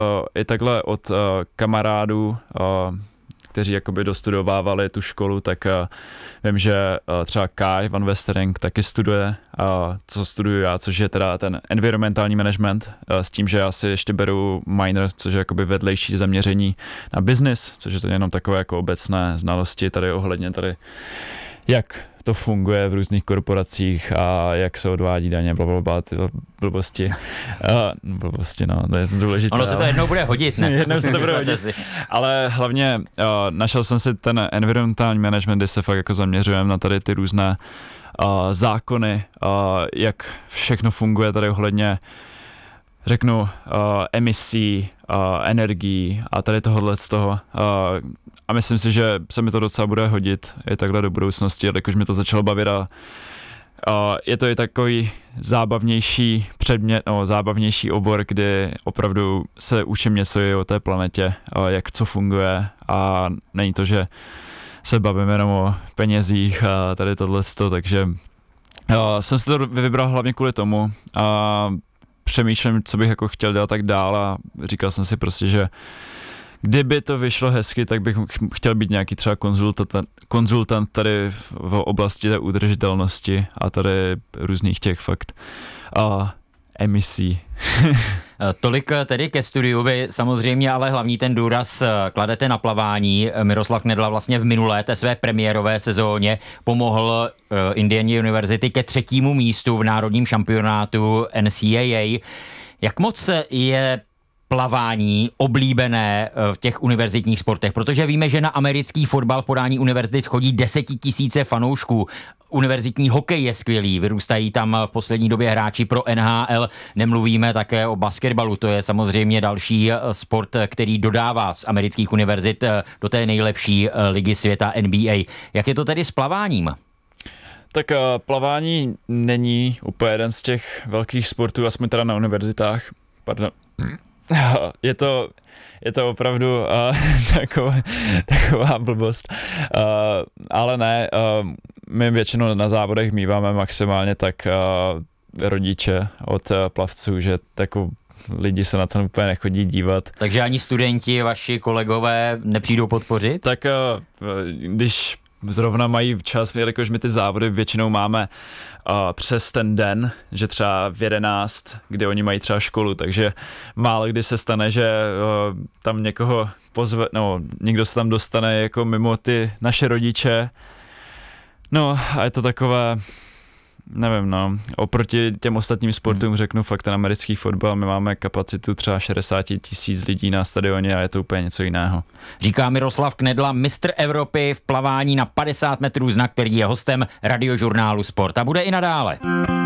i takhle od kamarádů, kteří jakoby dostudovávali tu školu, tak vím, že třeba Kai van Westering taky studuje, co studuju já, což je teda ten environmentální management, s tím, že já si ještě beru minor, což je jakoby vedlejší zaměření na business, což je to jenom takové jako obecné znalosti tady ohledně tady, jak to funguje v různých korporacích a jak se odvádí daně, blablabla, ty blbosti. Blbosti, no, to je důležité. Ono se to jednou bude hodit, ne? Jednou se to bude hodit. Ale hlavně našel jsem si ten environmentální management, kde se fakt jako zaměřujeme na tady ty různé zákony, jak všechno funguje tady ohledně, řeknu, emisí, energií a tady tohohle z toho. A myslím si, že se mi to docela bude hodit i takhle do budoucnosti, jakož mi to začalo bavit a je to i takový zábavnější předmět, zábavnější obor, kdy opravdu se učím něco i o té planetě, jak co funguje a není to, že se bavíme jenom o penězích a tady tohleto, takže jsem si to vybral hlavně kvůli tomu a přemýšlím, co bych jako chtěl dělat tak dál a říkal jsem si prostě, že kdyby to vyšlo hezky, tak bych chtěl být nějaký třeba konzultant tady v oblasti té udržitelnosti a tady různých těch fakt emisí. Tolik tedy ke studiu, vy samozřejmě ale hlavní ten důraz kladete na plavání. Miroslav Knedla vlastně v minulé té své premiérové sezóně pomohl Indiana University ke 3. místu v národním šampionátu NCAA. Jak moc je plavání oblíbené v těch univerzitních sportech, protože víme, že na americký fotbal v podání univerzit chodí 10 000 fanoušků. Univerzitní hokej je skvělý, vyrůstají tam v poslední době hráči pro NHL, nemluvíme také o basketbalu, to je samozřejmě další sport, který dodává z amerických univerzit do té nejlepší ligy světa NBA. Jak je to tedy s plaváním? Tak plavání není úplně jeden z těch velkých sportů, aspoň teda na univerzitách. Pardon. Je to opravdu taková blbost, ale ne, my většinou na závodech míváme maximálně tak rodiče od plavců, že takovou lidi se na to úplně nechodí dívat. Takže ani studenti, vaši kolegové nepřijdou podpořit? Tak když zrovna mají čas, jelikož my ty závody většinou máme přes ten den, že třeba v 11, kdy oni mají třeba školu, takže málo kdy se stane, že tam někoho pozve, někdo se tam dostane jako mimo ty naše rodiče. No a je to takové, nevím, oproti těm ostatním sportům řeknu fakt ten americký fotbal, my máme kapacitu třeba 60 000 lidí na stadioně a je to úplně něco jiného. Říká Miroslav Knedla, mistr Evropy v plavání na 50 metrů, znak, který je hostem radiožurnálu Sport a bude i nadále.